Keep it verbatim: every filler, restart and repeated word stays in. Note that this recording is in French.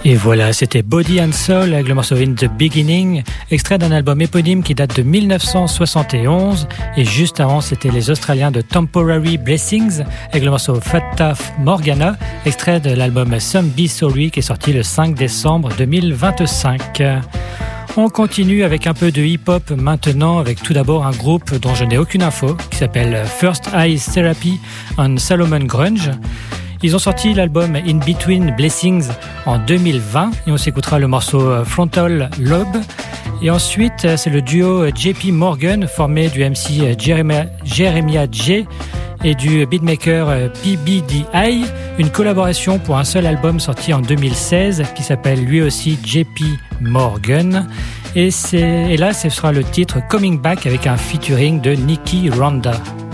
Et voilà, c'était Body and Soul avec le morceau In the Beginning, extrait d'un album éponyme qui date de mille neuf cent soixante et onze. Et juste avant, c'était les Australiens de Temporary Blessings avec le morceau Fata Morgana, extrait de l'album Some Be Sorry qui est sorti le cinq décembre deux mille vingt-cinq. On continue avec un peu de hip-hop maintenant, avec tout d'abord un groupe dont je n'ai aucune info, qui s'appelle First Eyes Therapy and Salomon Grunge. Ils ont sorti l'album In Between Blessings en deux mille vingt et on s'écoutera le morceau Frontal Lobe. Et ensuite, c'est le duo J P Morgan formé du M C Jeremiah, Jeremiah J et du beatmaker P B D I, une collaboration pour un seul album sorti en deux mille seize qui s'appelle lui aussi J P Morgan. Et, c'est, et là, ce sera le titre Coming Back avec un featuring de Nicky Randa.